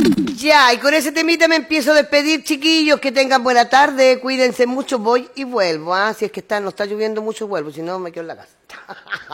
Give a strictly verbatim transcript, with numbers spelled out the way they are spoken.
Ya, y con ese temita me empiezo a despedir, chiquillos. Que tengan buena tarde, cuídense mucho. Voy y vuelvo. ¿Ah? Si es que está, no está lloviendo mucho, vuelvo. Si no, me quedo en la casa.